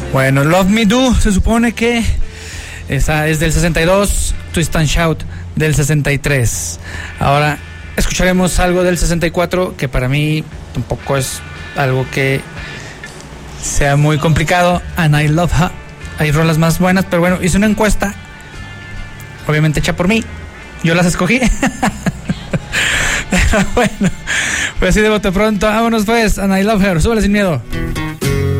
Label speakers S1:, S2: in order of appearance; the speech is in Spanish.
S1: Bueno, Love Me Do se supone que esa es del 62, Twist and Shout del 63. Ahora escucharemos algo del 64 que para mí tampoco es algo que sea muy complicado. And I Love Her. Hay rolas más buenas, pero bueno, hice una encuesta, obviamente hecha por mí. Yo las escogí. Pero bueno, pues así de bote pronto. Vámonos pues, And I Love Her. Súbele sin miedo.